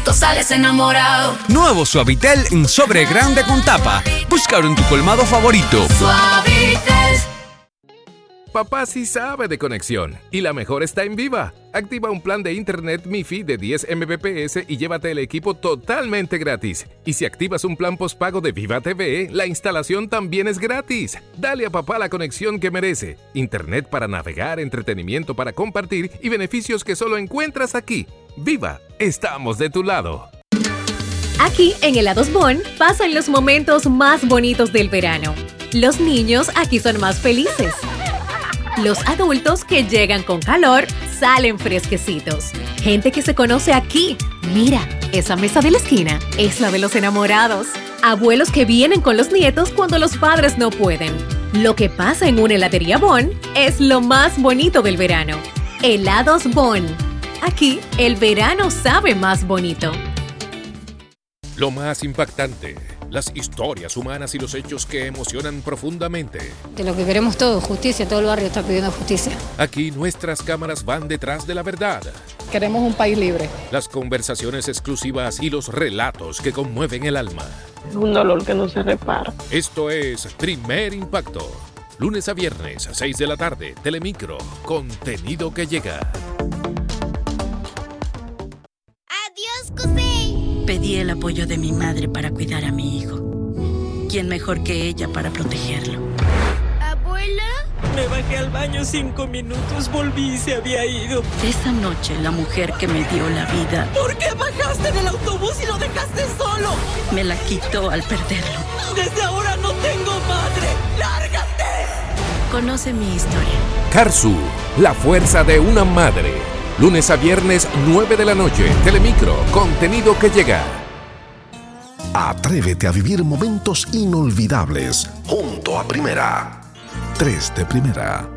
todito sales enamorado. Nuevo Suavitel en sobre grande con tapa. Búscalo en tu colmado favorito. Suavitel. Papá sí sabe de conexión y la mejor está en Viva. Activa un plan de internet MiFi de 10 Mbps y llévate el equipo totalmente gratis. Y si activas un plan postpago de Viva TV, la instalación también es gratis. Dale a papá la conexión que merece. Internet para navegar, entretenimiento para compartir y beneficios que solo encuentras aquí. Viva, estamos de tu lado. Aquí en Helados Bon pasan los momentos más bonitos del verano. Los niños aquí son más felices. Los adultos que llegan con calor salen fresquecitos. Gente que se conoce aquí. Mira, esa mesa de la esquina es la de los enamorados. Abuelos que vienen con los nietos cuando los padres no pueden. Lo que pasa en una heladería Bon es lo más bonito del verano. Helados Bon. Aquí el verano sabe más bonito. Lo más impactante, las historias humanas y los hechos que emocionan profundamente. De lo que queremos todos, justicia, todo el barrio está pidiendo justicia. Aquí nuestras cámaras van detrás de la verdad. Queremos un país libre. Las conversaciones exclusivas y los relatos que conmueven el alma. Es un dolor que no se repara. Esto es Primer Impacto. Lunes a viernes a 6 de la tarde, Telemicro, contenido que llega. Adiós, José. Pedí el apoyo de mi madre para cuidar a mi hijo. ¿Quién mejor que ella para protegerlo? ¿Abuela? Me bajé al baño 5 minutos, volví y se había ido. Esa noche, la mujer que me dio la vida... ¿Por qué bajaste del autobús y lo dejaste solo? Me la quitó al perderlo. Desde ahora no tengo madre. ¡Lárgate! Conoce mi historia. Carzu, la fuerza de una madre. Lunes a viernes, 9 de la noche, Telemicro, contenido que llega. Atrévete a vivir momentos inolvidables junto a Primera. 3 de Primera.